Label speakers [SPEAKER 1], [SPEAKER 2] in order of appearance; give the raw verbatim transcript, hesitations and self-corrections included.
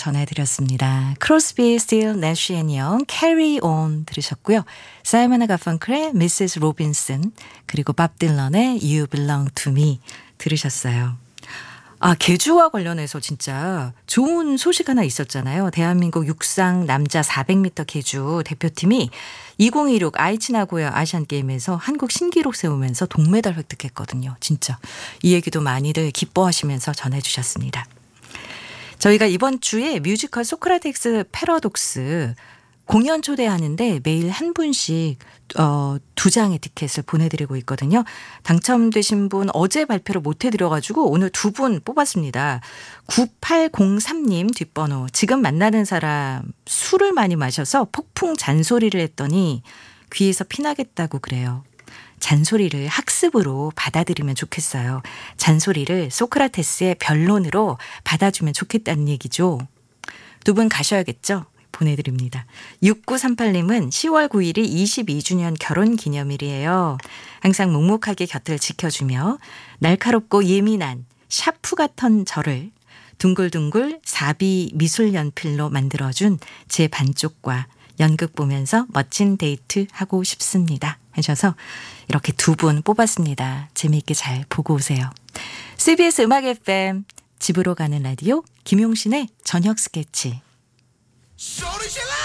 [SPEAKER 1] 전해드렸습니다. 크로스비, 스틸, 내쉬 앤 영, Carry On 들으셨고요. 사이먼 앤 가펑클의 미세스 로빈슨, 그리고 밥 딜런의 You Belong to Me 들으셨어요. 아, 계주와 관련해서 진짜 좋은 소식 하나 있었잖아요. 대한민국 육상 남자 사백 미터 계주 대표팀이 이천이십육 아이치 나고야 아시안게임에서 한국 신기록 세우면서 동메달 획득했거든요. 진짜 이 얘기도 많이들 기뻐하시면서 전해주셨습니다. 저희가 이번 주에 뮤지컬 소크라테스 패러독스 공연 초대하는데 매일 한 분씩 어, 두 장의 티켓을 보내드리고 있거든요. 당첨되신 분 어제 발표를 못 해드려가지고 오늘 두 분 뽑았습니다. 구팔공삼 님 뒷번호. 지금 만나는 사람 술을 많이 마셔서 폭풍 잔소리를 했더니 귀에서 피나겠다고 그래요. 잔소리를 학습으로 받아들이면 좋겠어요. 잔소리를 소크라테스의 변론으로 받아주면 좋겠다는 얘기죠. 두 분 가셔야겠죠? 보내드립니다. 육구삼팔 님은 시월 구일이 이십이 주년 결혼 기념일이에요. 항상 묵묵하게 곁을 지켜주며 날카롭고 예민한 샤프 같은 저를 둥글둥글 사비 미술 연필로 만들어준 제 반쪽과 연극 보면서 멋진 데이트 하고 싶습니다. 하셔서 이렇게 두 분 뽑았습니다. 재미있게 잘 보고 오세요. 씨비에스 음악 에프엠 집으로 가는 라디오 김용신의 저녁 스케치.